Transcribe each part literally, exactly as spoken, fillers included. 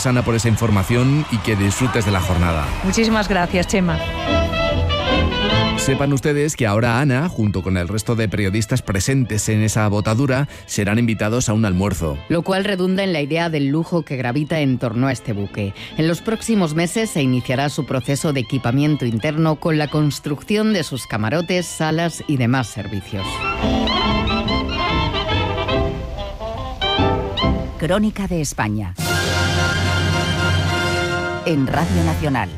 Rosana, por esa información y que disfrutes de la jornada. Muchísimas gracias, Chema. Sepan ustedes que ahora Ana, junto con el resto de periodistas presentes en esa botadura, serán invitados a un almuerzo. Lo cual redunda en la idea del lujo que gravita en torno a este buque. En los próximos meses se iniciará su proceso de equipamiento interno con la construcción de sus camarotes, salas y demás servicios. Crónica de España. En Radio Nacional.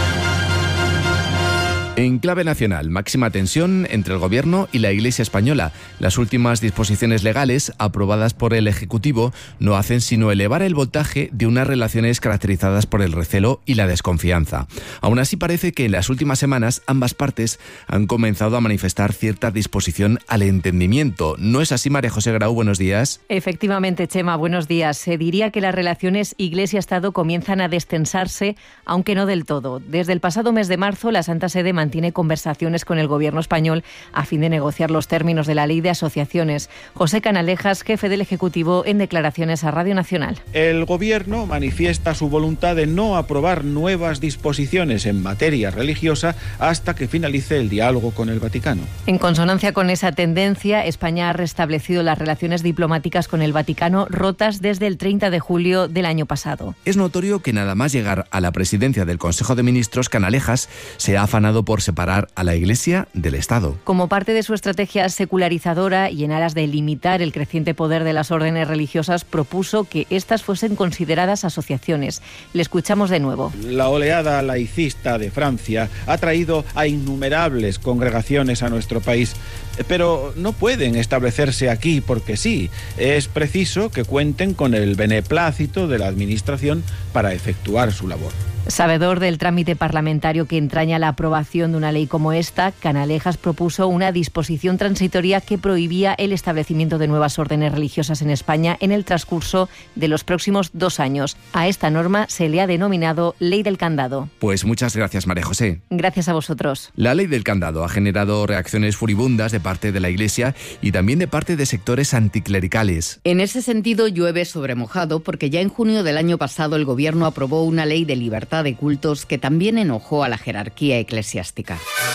En clave nacional, máxima tensión entre el Gobierno y la Iglesia española. Las últimas disposiciones legales aprobadas por el Ejecutivo no hacen sino elevar el voltaje de unas relaciones caracterizadas por el recelo y la desconfianza. Aún así, parece que en las últimas semanas ambas partes han comenzado a manifestar cierta disposición al entendimiento. ¿No es así, María José Grau? Buenos días. Efectivamente, Chema, buenos días. Se diría que las relaciones Iglesia-Estado comienzan a destensarse, aunque no del todo. Desde el pasado mes de marzo, la Santa Sede mantiene conversaciones con el Gobierno español a fin de negociar los términos de la ley de asociaciones. José Canalejas, jefe del Ejecutivo, en declaraciones a Radio Nacional. El Gobierno manifiesta su voluntad de no aprobar nuevas disposiciones en materia religiosa hasta que finalice el diálogo con el Vaticano. En consonancia con esa tendencia, España ha restablecido las relaciones diplomáticas con el Vaticano rotas desde el treinta de julio del año pasado. Es notorio que nada más llegar a la presidencia del Consejo de Ministros, Canalejas se ha afanado por separar a la Iglesia del Estado. Como parte de su estrategia secularizadora y en aras de limitar el creciente poder de las órdenes religiosas, propuso que éstas fuesen consideradas asociaciones. Le escuchamos de nuevo. La oleada laicista de Francia ha traído a innumerables congregaciones a nuestro país, pero no pueden establecerse aquí porque sí. Es preciso que cuenten con el beneplácito de la Administración para efectuar su labor. Sabedor del trámite parlamentario que entraña la aprobación de una ley como esta, Canalejas propuso una disposición transitoria que prohibía el establecimiento de nuevas órdenes religiosas en España en el transcurso de los próximos dos años. A esta norma se le ha denominado Ley del Candado. Pues muchas gracias, María José. Gracias a vosotros. La Ley del Candado ha generado reacciones furibundas de parte de la Iglesia y también de parte de sectores anticlericales. En ese sentido, llueve sobre mojado porque ya en junio del año pasado el Gobierno aprobó una ley de libertad de cultos que también enojó a la jerarquía eclesiástica.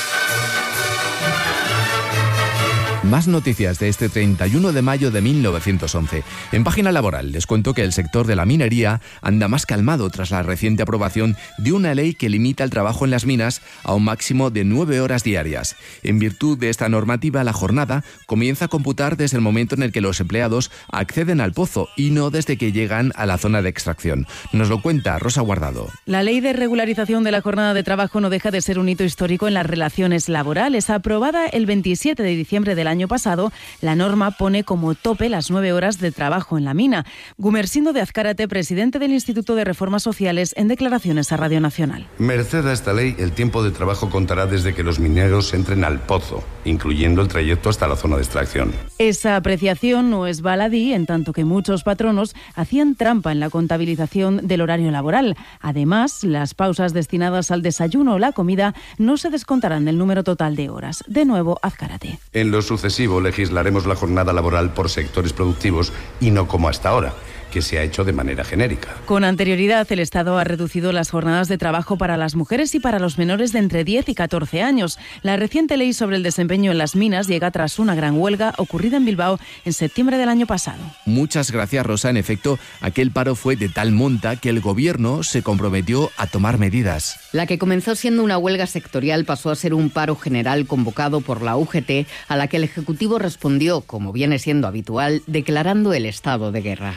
Más noticias de este treinta y uno de mayo de mil novecientos once. En página laboral les cuento que el sector de la minería anda más calmado tras la reciente aprobación de una ley que limita el trabajo en las minas a un máximo de nueve horas diarias. En virtud de esta normativa, la jornada comienza a computar desde el momento en el que los empleados acceden al pozo y no desde que llegan a la zona de extracción. Nos lo cuenta Rosa Guardado. La ley de regularización de la jornada de trabajo no deja de ser un hito histórico en las relaciones laborales. Aprobada el veintisiete de diciembre del año año pasado, la norma pone como tope las nueve horas de trabajo en la mina. Gumersindo de Azcárate, presidente del Instituto de Reformas Sociales, en declaraciones a Radio Nacional. Merced a esta ley, el tiempo de trabajo contará desde que los mineros entren al pozo, incluyendo el trayecto hasta la zona de extracción. Esa apreciación no es baladí, en tanto que muchos patronos hacían trampa en la contabilización del horario laboral. Además, las pausas destinadas al desayuno o la comida no se descontarán del número total de horas. De nuevo, Azcárate. En lo sucesivo, legislaremos la jornada laboral por sectores productivos y no como hasta ahora, que se ha hecho de manera genérica. Con anterioridad, el Estado ha reducido las jornadas de trabajo para las mujeres y para los menores de entre diez y catorce años. La reciente ley sobre el desempeño en las minas llega tras una gran huelga ocurrida en Bilbao en septiembre del año pasado. Muchas gracias, Rosa. En efecto, aquel paro fue de tal monta que el Gobierno se comprometió a tomar medidas. La que comenzó siendo una huelga sectorial pasó a ser un paro general convocado por la U G T, a la que el Ejecutivo respondió, como viene siendo habitual, declarando el estado de guerra.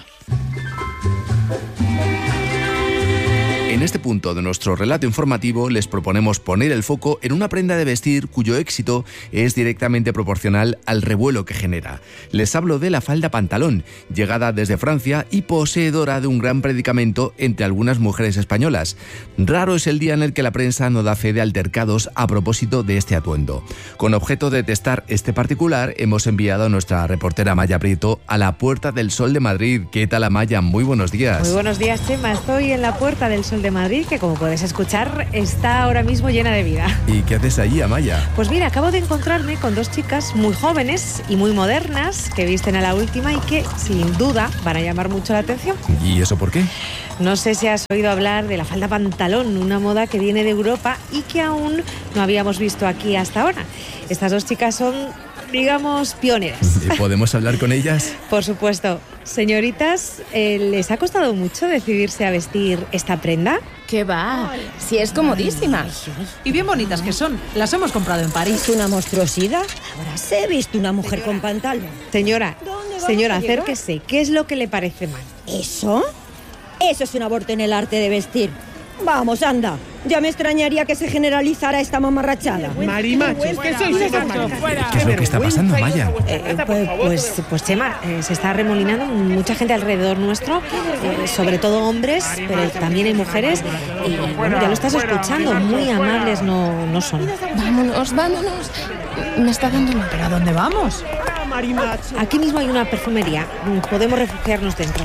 En este punto de nuestro relato informativo les proponemos poner el foco en una prenda de vestir cuyo éxito es directamente proporcional al revuelo que genera. Les hablo de la falda pantalón, llegada desde Francia y poseedora de un gran predicamento entre algunas mujeres españolas. Raro es el día en el que la prensa no da fe de altercados a propósito de este atuendo. Con objeto de testar este particular, hemos enviado a nuestra reportera Maya Prieto a la Puerta del Sol de Madrid. ¿Qué tal, Amaya? Muy buenos días. Muy buenos días, Chema. Estoy en la Puerta del Sol de Madrid, que como puedes escuchar, está ahora mismo llena de vida. ¿Y qué haces allí, Amaya? Pues mira, acabo de encontrarme con dos chicas muy jóvenes y muy modernas que visten a la última y que, sin duda, van a llamar mucho la atención. ¿Y eso por qué? No sé si has oído hablar de la falda pantalón, una moda que viene de Europa y que aún no habíamos visto aquí hasta ahora. Estas dos chicas son, digamos, pioneras. ¿Podemos hablar con ellas? Por supuesto. Señoritas, eh, ¿les ha costado mucho decidirse a vestir esta prenda? ¿Qué va? Si es comodísima. Y bien bonitas que son. Las hemos comprado en París. ¿Es una monstruosidad? Ahora se he visto una mujer con pantalón. Señora, señora, acérquese. ¿Qué es lo que le parece mal? ¿Eso? Eso es un aborto en el arte de vestir. Vamos, anda. Ya me extrañaría que se generalizara esta mamarrachada. Marimachos, ¿qué sois esas marimachos? ¿Qué es lo que está pasando, Amaya? Eh, pues, pues, pues, Chema, eh, se está remolinando mucha gente alrededor nuestro, eh, sobre todo hombres, pero también hay mujeres. Y bueno, ya lo estás escuchando, muy amables no, no son. Vámonos, vámonos. Me está dando una... ¿Pero a dónde vamos? Aquí mismo hay una perfumería. Podemos refugiarnos dentro.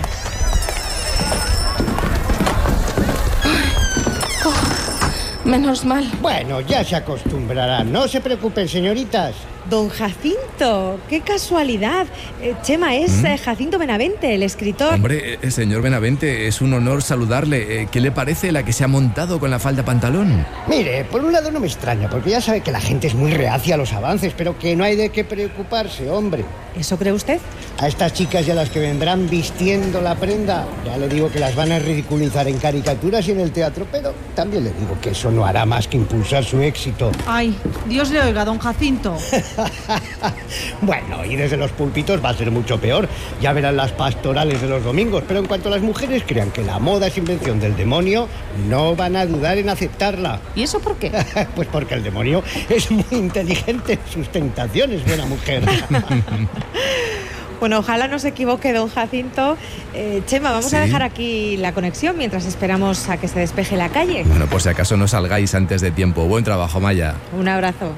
Menos mal. Bueno, ya se acostumbrarán. No se preocupen, señoritas. Don Jacinto, qué casualidad. Eh, Chema, es ¿Mm? eh, Jacinto Benavente, el escritor. Hombre, eh, señor Benavente, es un honor saludarle. Eh, ¿Qué le parece la que se ha montado con la falda pantalón? Mire, por un lado no me extraña, porque ya sabe que la gente es muy reacia a los avances, pero que no hay de qué preocuparse, hombre. ¿Eso cree usted? A estas chicas y a las que vendrán vistiendo la prenda, ya le digo que las van a ridiculizar en caricaturas y en el teatro, pero también le digo que eso no hará más que impulsar su éxito. Ay, Dios le oiga, don Jacinto. Bueno, y desde los púlpitos va a ser mucho peor. Ya verán las pastorales de los domingos, pero en cuanto a las mujeres crean que la moda es invención del demonio, no van a dudar en aceptarla. ¿Y eso por qué? Pues porque el demonio es muy inteligente en sus tentaciones, buena mujer. Bueno, ojalá no se equivoque don Jacinto. Eh, Chema, vamos ¿Sí? a dejar aquí la conexión mientras esperamos a que se despeje la calle. Bueno, por si acaso no salgáis antes de tiempo. Buen trabajo, Maya. Un abrazo.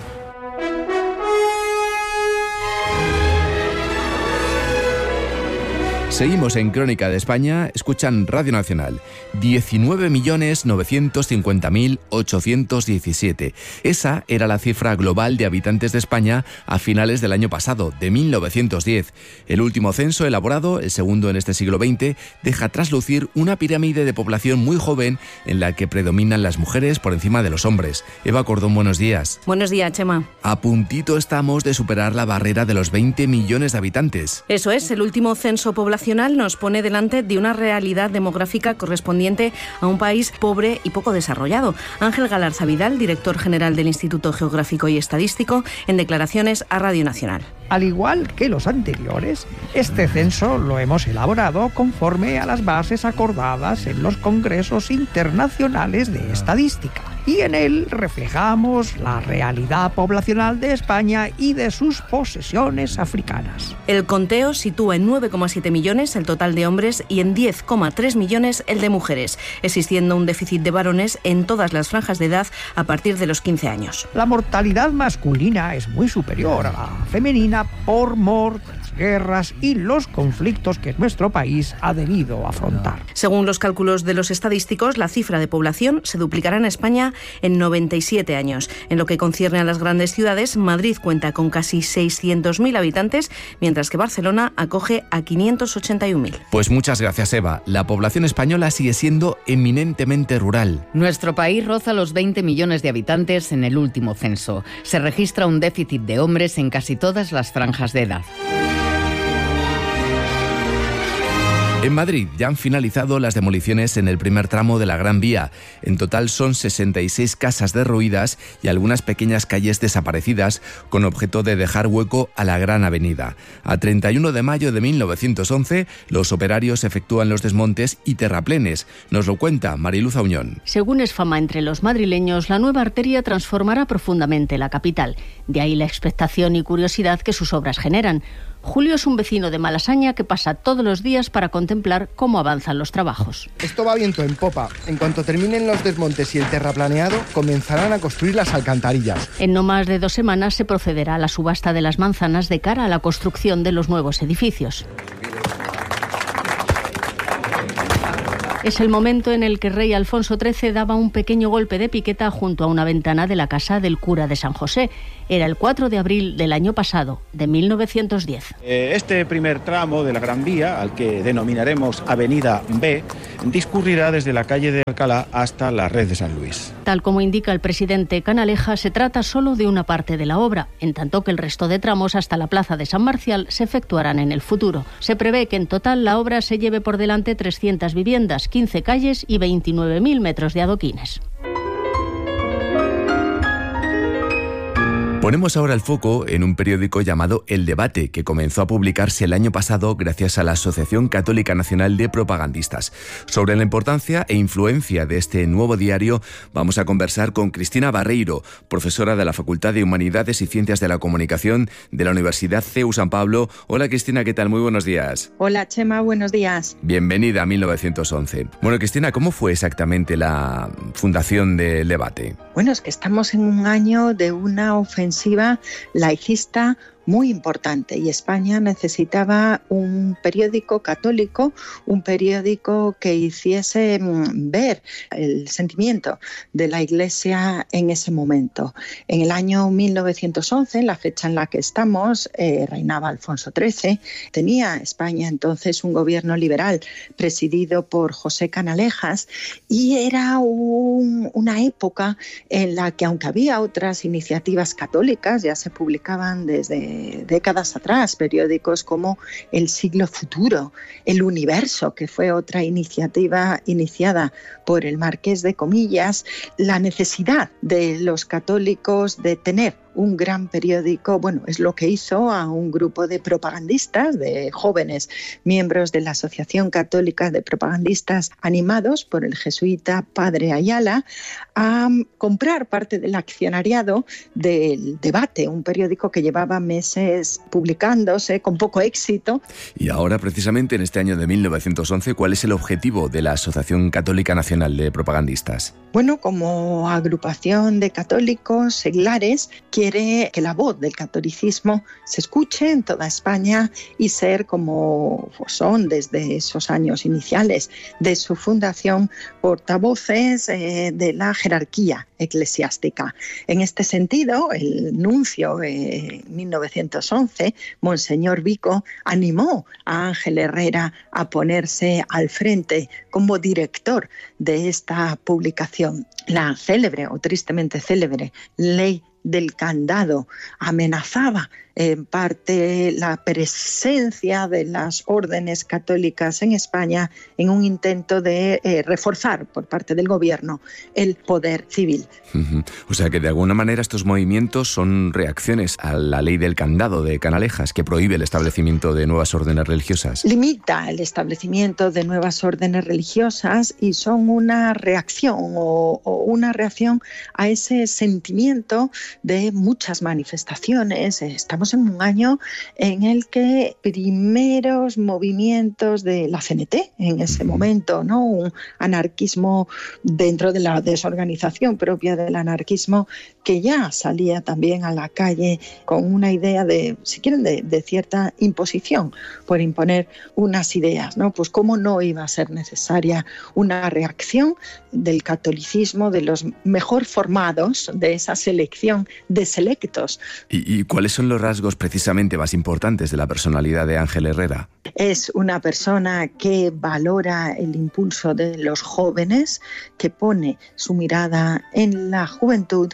Seguimos en Crónica de España, escuchan Radio Nacional. diecinueve millones novecientos cincuenta mil ochocientos diecisiete. Esa era la cifra global de habitantes de España a finales del año pasado, de mil novecientos diez. El último censo elaborado, el segundo en este siglo veinte, deja traslucir una pirámide de población muy joven en la que predominan las mujeres por encima de los hombres. Eva Cordón, buenos días. Buenos días, Chema. A puntito estamos de superar la barrera de los veinte millones de habitantes. Eso es, el último censo poblacional nos pone delante de una realidad demográfica correspondiente a un país pobre y poco desarrollado. Ángel Galarza Vidal, director general del Instituto Geográfico y Estadístico, en declaraciones a Radio Nacional. Al igual que los anteriores, este censo lo hemos elaborado conforme a las bases acordadas en los congresos internacionales de estadística. Y en él reflejamos la realidad poblacional de España y de sus posesiones africanas. El conteo sitúa en nueve coma siete millones el total de hombres y en diez coma tres millones el de mujeres, existiendo un déficit de varones en todas las franjas de edad a partir de los quince años. La mortalidad masculina es muy superior a la femenina por mor de las guerras y los conflictos que nuestro país ha debido afrontar. Según los cálculos de los estadísticos, la cifra de población se duplicará en España en noventa y siete años. En lo que concierne a las grandes ciudades, Madrid cuenta con casi seiscientos mil habitantes, mientras que Barcelona acoge a quinientos ochenta y un mil. Pues muchas gracias, Eva. La población española sigue siendo eminentemente rural. Nuestro país roza los veinte millones de habitantes en el último censo. Se registra un déficit de hombres en casi todas las franjas de edad. En Madrid ya han finalizado las demoliciones en el primer tramo de la Gran Vía. En total son sesenta y seis casas derruidas y algunas pequeñas calles desaparecidas con objeto de dejar hueco a la Gran Avenida. A treinta y uno de mayo de mil novecientos once, los operarios efectúan los desmontes y terraplenes. Nos lo cuenta Mariluz Auñón. Según es fama entre los madrileños, la nueva arteria transformará profundamente la capital. De ahí la expectación y curiosidad que sus obras generan. Julio es un vecino de Malasaña que pasa todos los días para contemplar cómo avanzan los trabajos. Esto va viento en popa. En cuanto terminen los desmontes y el terraplaneado, comenzarán a construir las alcantarillas. En no más de dos semanas se procederá a la subasta de las manzanas de cara a la construcción de los nuevos edificios. Es el momento en el que el rey Alfonso trece daba un pequeño golpe de piqueta junto a una ventana de la casa del cura de San José. Era el cuatro de abril del año pasado, de mil novecientos diez. Este primer tramo de la Gran Vía, al que denominaremos Avenida B, discurrirá desde la calle de Alcalá hasta la Red de San Luis. Tal como indica el presidente Canaleja, se trata solo de una parte de la obra, en tanto que el resto de tramos hasta la plaza de San Marcial se efectuarán en el futuro. Se prevé que en total la obra se lleve por delante trescientas viviendas, quince calles y veintinueve mil metros de adoquines. Ponemos ahora el foco en un periódico llamado El Debate, que comenzó a publicarse el año pasado gracias a la Asociación Católica Nacional de Propagandistas. Sobre la importancia e influencia de este nuevo diario vamos a conversar con Cristina Barreiro, profesora de la Facultad de Humanidades y Ciencias de la Comunicación de la Universidad C E U San Pablo. Hola Cristina, ¿qué tal? Muy buenos días. Hola Chema, buenos días. Bienvenida a mil novecientos once. Bueno Cristina, ¿cómo fue exactamente la fundación del Debate? Bueno, es que estamos en un año de una ofensiva laicista muy importante y España necesitaba un periódico católico, un periódico que hiciese ver el sentimiento de la Iglesia en ese momento. En el año mil novecientos once, la fecha en la que estamos, eh, reinaba Alfonso trece, tenía España entonces un gobierno liberal presidido por José Canalejas y era un, una época en la que, aunque había otras iniciativas católicas, ya se publicaban desde décadas atrás periódicos como El Siglo Futuro, El Universo, que fue otra iniciativa iniciada por el Marqués de Comillas, la necesidad de los católicos de tener un gran periódico, bueno, es lo que hizo a un grupo de propagandistas, de jóvenes miembros de la Asociación Católica de Propagandistas, animados por el jesuita Padre Ayala, a comprar parte del accionariado del Debate, un periódico que llevaba meses publicándose con poco éxito. Y ahora, precisamente en este año de mil novecientos once, ¿cuál es el objetivo de la Asociación Católica Nacional de Propagandistas? Bueno, como agrupación de católicos seglares, quiere que la voz del catolicismo se escuche en toda España y ser, como son desde esos años iniciales de su fundación, portavoces eh, de la jerarquía eclesiástica. En este sentido, el nuncio en eh, mil novecientos once, Monseñor Vico, animó a Ángel Herrera a ponerse al frente como director de esta publicación. La célebre, o tristemente célebre, Ley del Candado amenazaba en parte la presencia de las órdenes católicas en España en un intento de eh, reforzar por parte del gobierno el poder civil. Uh-huh. O sea que de alguna manera estos movimientos son reacciones a la Ley del Candado de Canalejas, que prohíbe el establecimiento de nuevas órdenes religiosas. Limita el establecimiento de nuevas órdenes religiosas y son una reacción o, o una reacción a ese sentimiento de muchas manifestaciones. Estamos en un año en el que primeros movimientos de la C N T, en ese momento, ¿no? Un anarquismo dentro de la desorganización propia del anarquismo, que ya salía también a la calle con una idea de, si quieren, de, de cierta imposición por imponer unas ideas, ¿no? Pues cómo no iba a ser necesaria una reacción del catolicismo, de los mejor formados, de esa selección de selectos. ¿Y, y cuáles son los rasgos precisamente más importantes de la personalidad de Ángel Herrera? Es una persona que valora el impulso de los jóvenes, que pone su mirada en la juventud,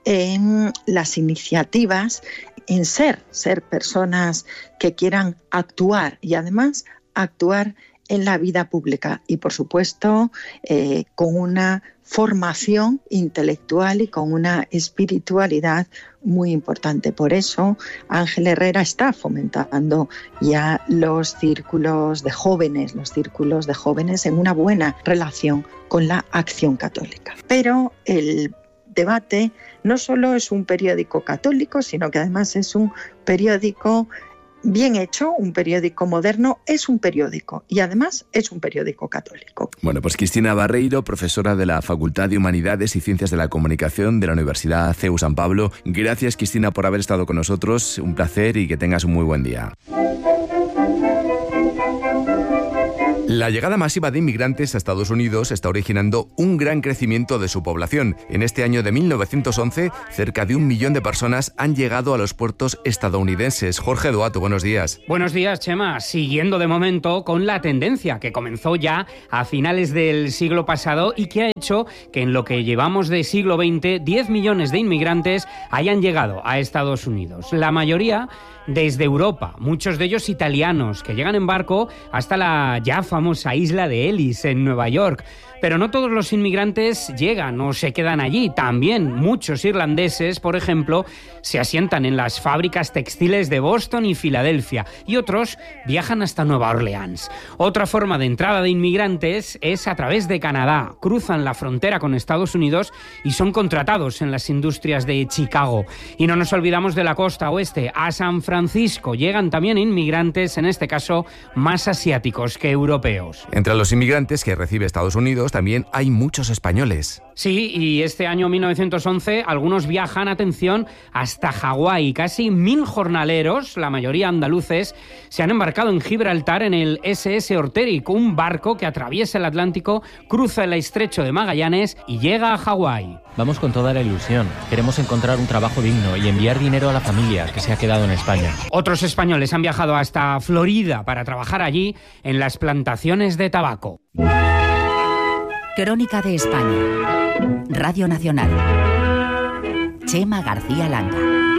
en las iniciativas, en ser, ser personas que quieran actuar y además actuar en la vida pública y, por supuesto, eh, con una formación intelectual y con una espiritualidad muy importante. Por eso, Ángel Herrera está fomentando ya los círculos de jóvenes, los círculos de jóvenes en una buena relación con la Acción Católica. Pero el Debate no solo es un periódico católico, sino que además es un periódico bien hecho, un periódico moderno, es un periódico y además es un periódico católico. Bueno, pues Cristina Barreiro, profesora de la Facultad de Humanidades y Ciencias de la Comunicación de la Universidad C E U San Pablo. Gracias, Cristina, por haber estado con nosotros. Un placer y que tengas un muy buen día. La llegada masiva de inmigrantes a Estados Unidos está originando un gran crecimiento de su población. En este año de mil novecientos once, cerca de un millón de personas han llegado a los puertos estadounidenses. Jorge Duato, buenos días. Buenos días, Chema. Siguiendo de momento con la tendencia que comenzó ya a finales del siglo pasado y que ha hecho que en lo que llevamos de siglo veinte, diez millones de inmigrantes hayan llegado a Estados Unidos. La mayoría desde Europa, muchos de ellos italianos, que llegan en barco hasta la ya famosa isla de Ellis, en Nueva York. Pero no todos los inmigrantes llegan o se quedan allí. También muchos irlandeses, por ejemplo, se asientan en las fábricas textiles de Boston y Filadelfia, y otros viajan hasta Nueva Orleans. Otra forma de entrada de inmigrantes es a través de Canadá. Cruzan la frontera con Estados Unidos y son contratados en las industrias de Chicago. Y no nos olvidamos de la costa oeste. A San Francisco llegan también inmigrantes, en este caso más asiáticos que europeos. Entre los inmigrantes que recibe Estados Unidos también hay muchos españoles. Sí, y este año mil novecientos once algunos viajan, atención, hasta Hawái. Casi mil jornaleros, la mayoría andaluces, se han embarcado en Gibraltar en el ese ese Orteric, un barco que atraviesa el Atlántico, cruza el estrecho de Magallanes y llega a Hawái. Vamos con toda la ilusión. Queremos encontrar un trabajo digno y enviar dinero a la familia que se ha quedado en España. Otros españoles han viajado hasta Florida para trabajar allí en las plantaciones de tabaco. Crónica de España. Radio Nacional. Chema García Langa.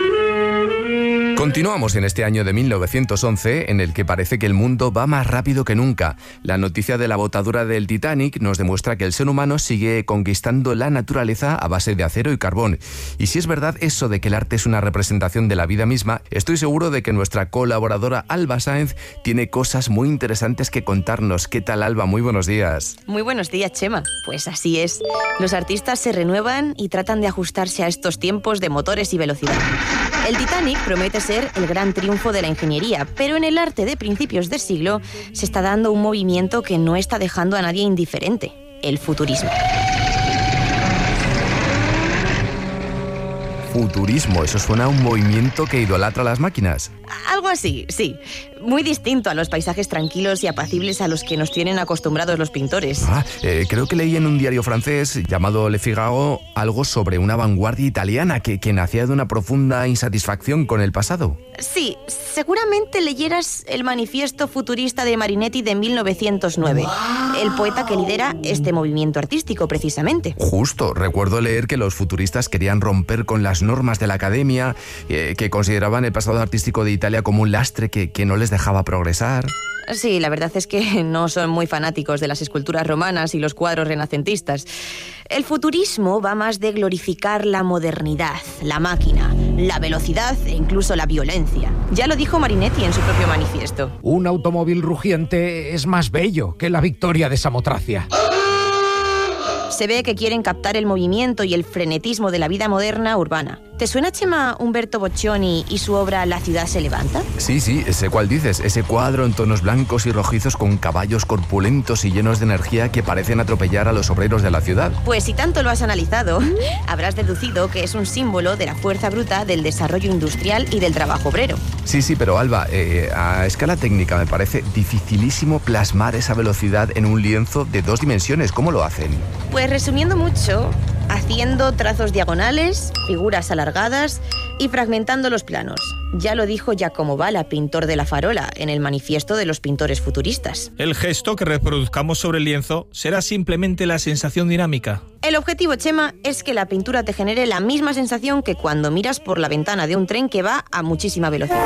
Continuamos en este año de mil novecientos once, en el que parece que el mundo va más rápido que nunca. La noticia de la botadura del Titanic nos demuestra que el ser humano sigue conquistando la naturaleza a base de acero y carbón. Y si es verdad eso de que el arte es una representación de la vida misma, estoy seguro de que nuestra colaboradora Alba Sáenz tiene cosas muy interesantes que contarnos. ¿Qué tal, Alba? Muy buenos días. Muy buenos días, Chema. Pues así es. Los artistas se renuevan y tratan de ajustarse a estos tiempos de motores y velocidad. El Titanic promete ser el gran triunfo de la ingeniería, pero en el arte de principios de siglo se está dando un movimiento que no está dejando a nadie indiferente: el futurismo. Futurismo, eso suena a un movimiento que idolatra las máquinas. Algo así, sí. Muy distinto a los paisajes tranquilos y apacibles a los que nos tienen acostumbrados los pintores. Ah, eh, creo que leí en un diario francés llamado Le Figaro algo sobre una vanguardia italiana que, que nacía de una profunda insatisfacción con el pasado. Sí, seguramente leyeras el manifiesto futurista de Marinetti de mil novecientos nueve, ¡wow! El poeta que lidera este movimiento artístico, precisamente. Justo, recuerdo leer que los futuristas querían romper con las normas de la academia, eh, que consideraban el pasado artístico de Italia como un lastre que, que no les dejaba progresar. Sí, la verdad es que no son muy fanáticos de las esculturas romanas y los cuadros renacentistas. El futurismo va más de glorificar la modernidad, la máquina, la velocidad e incluso la violencia. Ya lo dijo Marinetti en su propio manifiesto. Un automóvil rugiente es más bello que la victoria de Samotracia. Se ve que quieren captar el movimiento y el frenetismo de la vida moderna urbana. ¿Te suena, Chema, Umberto Boccioni y su obra La ciudad se levanta? Sí, sí, sé cuál dices. Ese cuadro en tonos blancos y rojizos con caballos corpulentos y llenos de energía que parecen atropellar a los obreros de la ciudad. Pues si tanto lo has analizado, habrás deducido que es un símbolo de la fuerza bruta del desarrollo industrial y del trabajo obrero. Sí, sí, pero Alba, eh, a escala técnica me parece dificilísimo plasmar esa velocidad en un lienzo de dos dimensiones. ¿Cómo lo hacen? Pues resumiendo mucho, haciendo trazos diagonales, figuras alargadas y fragmentando los planos. Ya lo dijo Giacomo Balla, pintor de la farola, en el manifiesto de los pintores futuristas. El gesto que reproduzcamos sobre el lienzo será simplemente la sensación dinámica. El objetivo, Chema, es que la pintura te genere la misma sensación que cuando miras por la ventana de un tren que va a muchísima velocidad.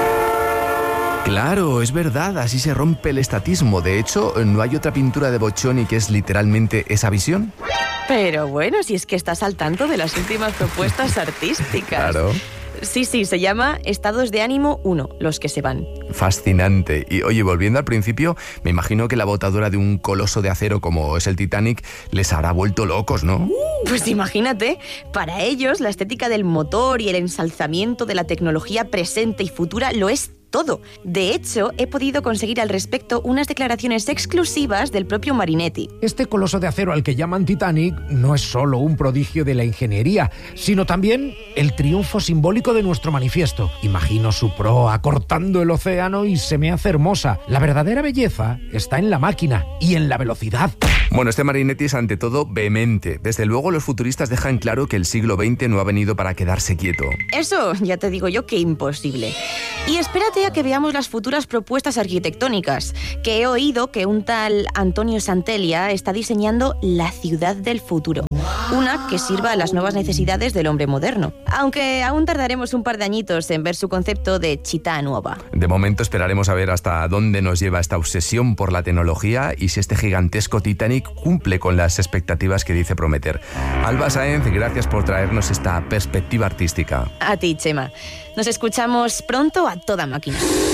Claro, es verdad, así se rompe el estatismo. De hecho, ¿no hay otra pintura de Boccioni que es literalmente esa visión? Pero bueno, si es que estás al tanto de las últimas propuestas artísticas. Claro. Sí, sí, se llama Estados de ánimo uno, los que se van. Fascinante. Y oye, volviendo al principio, me imagino que la botadura de un coloso de acero como es el Titanic les habrá vuelto locos, ¿no? Pues imagínate, para ellos la estética del motor y el ensalzamiento de la tecnología presente y futura lo es todo. De hecho, he podido conseguir al respecto unas declaraciones exclusivas del propio Marinetti. Este coloso de acero al que llaman Titanic no es solo un prodigio de la ingeniería, sino también el triunfo simbólico de nuestro manifiesto. Imagino su proa cortando el océano y se me hace hermosa. La verdadera belleza está en la máquina y en la velocidad. Bueno, este Marinetti es ante todo vehemente. Desde luego los futuristas dejan claro que el siglo veinte no ha venido para quedarse quieto. Eso ya te digo yo que imposible. Y espérate a que veamos las futuras propuestas arquitectónicas, que he oído que un tal Antonio Santelia está diseñando la ciudad del futuro. Una que sirva a las nuevas necesidades del hombre moderno. Aunque aún tardaremos un par de añitos en ver su concepto de città nuova. De momento esperaremos a ver hasta dónde nos lleva esta obsesión por la tecnología y si este gigantesco Titanic cumple con las expectativas que dice prometer. Alba Sáenz, gracias por traernos esta perspectiva artística. A ti, Chema. Nos escuchamos pronto a toda máquina.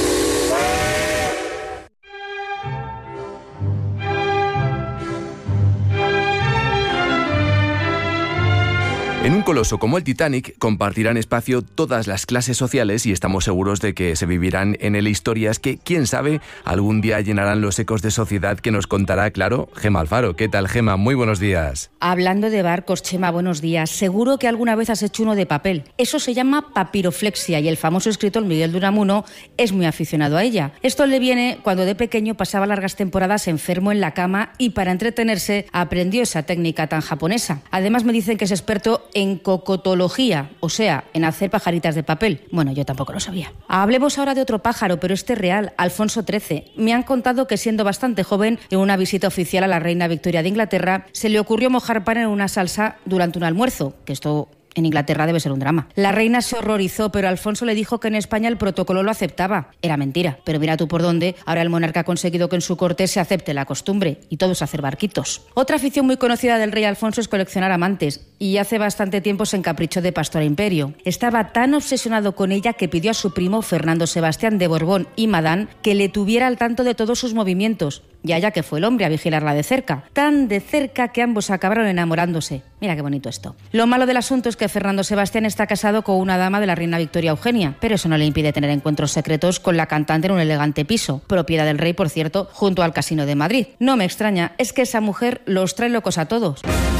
En un coloso como el Titanic compartirán espacio todas las clases sociales y estamos seguros de que se vivirán en él historias que, quién sabe, algún día llenarán los ecos de sociedad que nos contará, claro, Gema Alfaro. ¿Qué tal, Gema? Muy buenos días. Hablando de barcos, Chema, buenos días. Seguro que alguna vez has hecho uno de papel. Eso se llama papiroflexia y el famoso escritor Miguel de Unamuno es muy aficionado a ella. Esto le viene cuando de pequeño pasaba largas temporadas enfermo en la cama y para entretenerse aprendió esa técnica tan japonesa. Además me dicen que es experto en cocotología, o sea, en hacer pajaritas de papel. Bueno, yo tampoco lo sabía. Hablemos ahora de otro pájaro, pero este real, Alfonso trece. Me han contado que siendo bastante joven, en una visita oficial a la reina Victoria de Inglaterra, se le ocurrió mojar pan en una salsa durante un almuerzo, que esto en Inglaterra debe ser un drama. La reina se horrorizó, pero Alfonso le dijo que en España el protocolo lo aceptaba. Era mentira, pero mira tú por dónde, ahora el monarca ha conseguido que en su corte se acepte la costumbre, y todo es hacer barquitos. Otra afición muy conocida del rey Alfonso es coleccionar amantes, y hace bastante tiempo se encaprichó de Pastora Imperio. Estaba tan obsesionado con ella que pidió a su primo Fernando Sebastián de Borbón y Madame que le tuviera al tanto de todos sus movimientos, y allá que fue el hombre a vigilarla de cerca. Tan de cerca que ambos acabaron enamorándose. Mira qué bonito esto. Lo malo del asunto es que Fernando Sebastián está casado con una dama de la reina Victoria Eugenia, pero eso no le impide tener encuentros secretos con la cantante en un elegante piso, propiedad del rey, por cierto, junto al Casino de Madrid. No me extraña, es que esa mujer los trae locos a todos.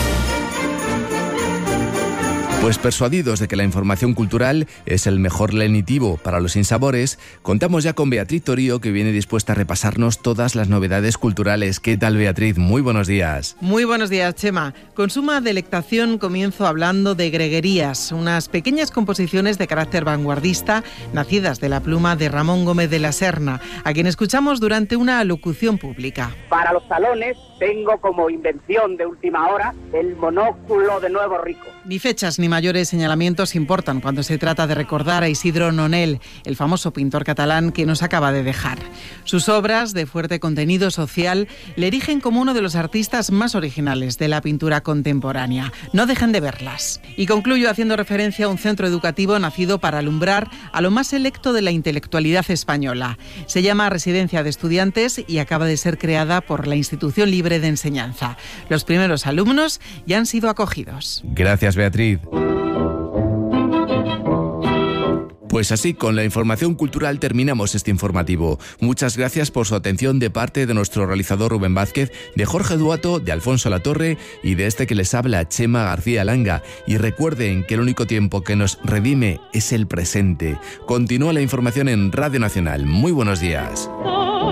Pues persuadidos de que la información cultural es el mejor lenitivo para los sinsabores, contamos ya con Beatriz Torío, que viene dispuesta a repasarnos todas las novedades culturales. ¿Qué tal, Beatriz? Muy buenos días. Muy buenos días, Chema. Con suma delectación comienzo hablando de greguerías, unas pequeñas composiciones de carácter vanguardista nacidas de la pluma de Ramón Gómez de la Serna, a quien escuchamos durante una alocución pública. Para los salones tengo como invención de última hora el monóculo de Nuevo Rico. Ni fechas ni mayores señalamientos importan cuando se trata de recordar a Isidro Nonel, el famoso pintor catalán que nos acaba de dejar. Sus obras, de fuerte contenido social, le erigen como uno de los artistas más originales de la pintura contemporánea. No dejen de verlas. Y concluyo haciendo referencia a un centro educativo nacido para alumbrar a lo más selecto de la intelectualidad española. Se llama Residencia de Estudiantes y acaba de ser creada por la Institución Libre de Enseñanza. Los primeros alumnos ya han sido acogidos. Gracias, Beatriz. Pues así, con la información cultural terminamos este informativo. Muchas gracias por su atención de parte de nuestro realizador Rubén Vázquez, de Jorge Duato, de Alfonso Latorre y de este que les habla, Chema García Langa. Y recuerden que el único tiempo que nos redime es el presente. Continúa la información en Radio Nacional. Muy buenos días.